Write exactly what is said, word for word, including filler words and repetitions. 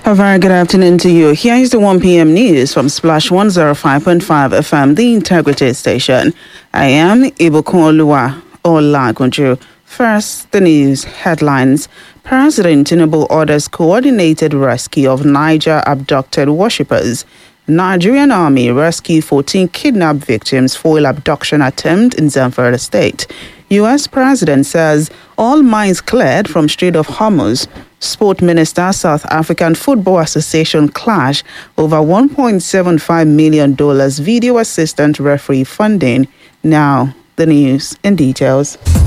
A very good afternoon to you. Here is the one p.m. news from Splash one oh five point five F M, the Integrity Station. I am Ibukun Olagunju. First, the news headlines. President Tinubu orders coordinated rescue of Niger abducted worshippers. Nigerian Army rescue fourteen kidnapped victims foil abduction attempt in Zamfara State. U S President says all mines cleared from Strait of Hormuz. Sport Minister, South African Football Association clash over one point seven five million dollars video assistant referee funding. Now, the news in details.